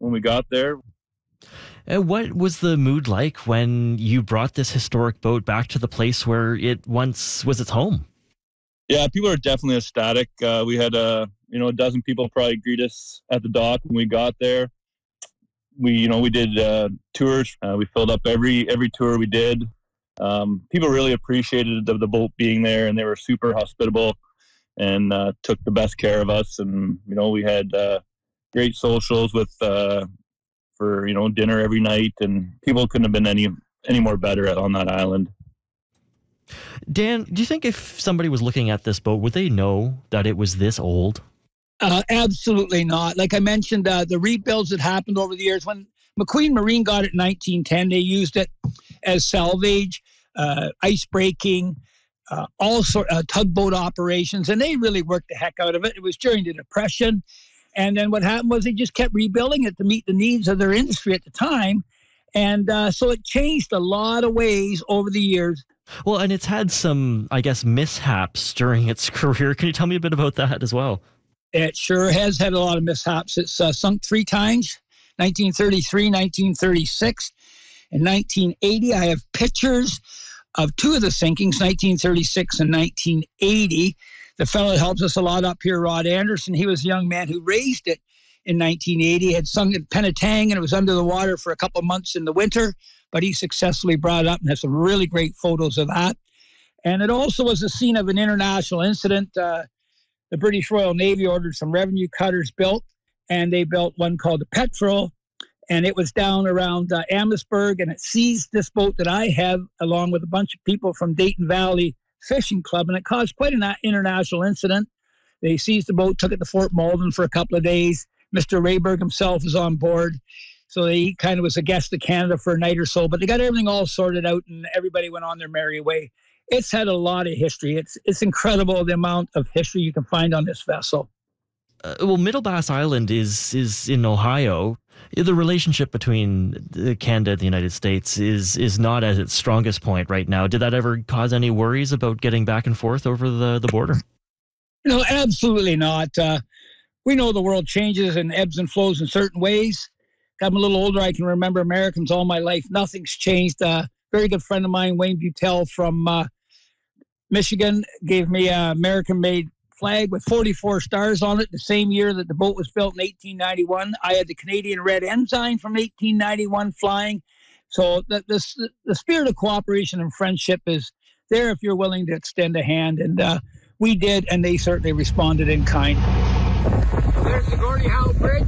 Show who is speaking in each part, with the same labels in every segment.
Speaker 1: when we got there.
Speaker 2: What was the mood like when you brought this historic boat back to the place where it once was its home?
Speaker 1: Yeah, people are definitely ecstatic. We had a dozen people probably greet us at the dock when we got there. We did tours. We filled up every tour we did. People really appreciated the boat being there, and they were super hospitable and took the best care of us. And we had great socials with for dinner every night, and people couldn't have been any more better on that island.
Speaker 2: Dan, do you think if somebody was looking at this boat, would they know that it was this old?
Speaker 3: Absolutely not. Like I mentioned, the rebuilds that happened over the years. When McQueen Marine got it in 1910, they used it as salvage, ice breaking, all sort tugboat operations, and they really worked the heck out of it. It was during the Depression, and then what happened was they just kept rebuilding it to meet the needs of their industry at the time, and so it changed a lot of ways over the years.
Speaker 2: Well, and it's had some, I guess, mishaps during its career. Can you tell me a bit about that as well?
Speaker 3: It sure has had a lot of mishaps. It's sunk 3 times, 1933, 1936, and 1980. I have pictures of 2 of the sinkings, 1936 and 1980. The fellow that helps us a lot up here, Rod Anderson, he was a young man who raised it in 1980, had sunk at Penetang, and it was under the water for a couple of months in the winter, but he successfully brought it up and has some really great photos of that. And it also was the scene of an international incident. The British Royal Navy ordered some revenue cutters built, and they built one called the Petrel, and it was down around Amherstburg, and it seized this boat that I have along with a bunch of people from Dayton Valley Fishing Club, and it caused quite an international incident. They seized the boat, took it to Fort Malden for a couple of days. Mr. Rayberg himself was on board, so he kind of was a guest of Canada for a night or so, but they got everything all sorted out, and everybody went on their merry way. It's had a lot of history. It's incredible the amount of history you can find on this vessel.
Speaker 2: Well, Middle Bass Island is in Ohio. The relationship between Canada and the United States is not at its strongest point right now. Did that ever cause any worries about getting back and forth over the border?
Speaker 3: No, absolutely not. We know the world changes and ebbs and flows in certain ways. I'm a little older. I can remember Americans all my life. Nothing's changed. Very good friend of mine, Wayne Butel from Michigan, gave me an American-made flag with 44 stars on it the same year that the boat was built in 1891. I had the Canadian Red Ensign from 1891 flying. So the spirit of cooperation and friendship is there if you're willing to extend a hand. And we did, and they certainly responded in kind.
Speaker 4: There's the Gordie Howe Bridge.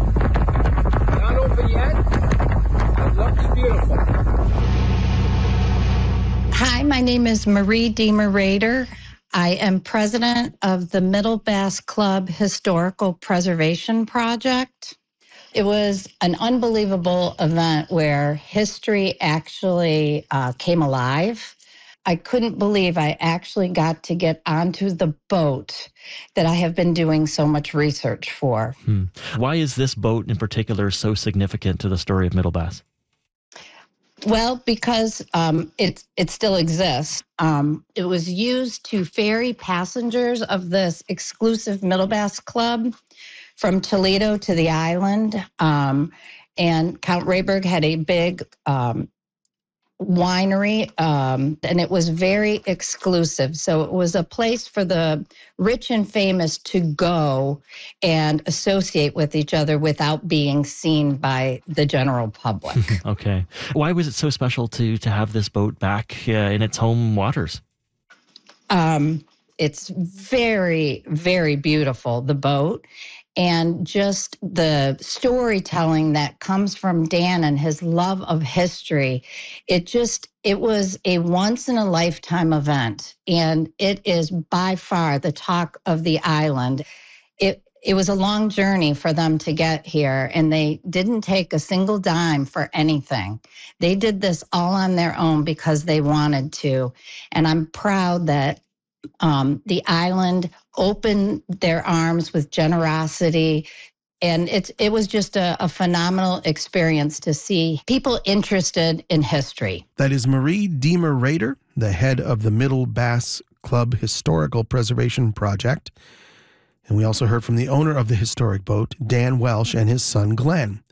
Speaker 4: Not open yet. It looks beautiful.
Speaker 5: Hi, my name is Marie Deemer-Rader. I am president of the Middle Bass Club Historical Preservation Project. It was an unbelievable event where history actually came alive. I couldn't believe I actually got to get onto the boat that I have been doing so much research for.
Speaker 2: Why is this boat in particular so significant to the story of Middle Bass?
Speaker 5: Well, because it still exists. It was used to ferry passengers of this exclusive Middle Bass Club from Toledo to the island. And Count Rayberg had a big winery, and it was very exclusive. So it was a place for the rich and famous to go and associate with each other without being seen by the general public.
Speaker 2: Okay. Why was it so special to have this boat back in its home waters?
Speaker 5: It's very, very beautiful, the boat. And just the storytelling that comes from Dan and his love of history, it was a once-in-a-lifetime event. And it is by far the talk of the island. It was a long journey for them to get here, and they didn't take a single dime for anything. They did this all on their own because they wanted to. And I'm proud that the island opened their arms with generosity. And it was just a phenomenal experience to see people interested in history.
Speaker 6: That is Marie Deemer-Rader, the head of the Middle Bass Club Historical Preservation Project. And we also heard from the owner of the historic boat, Dan Welsh, and his son, Glenn.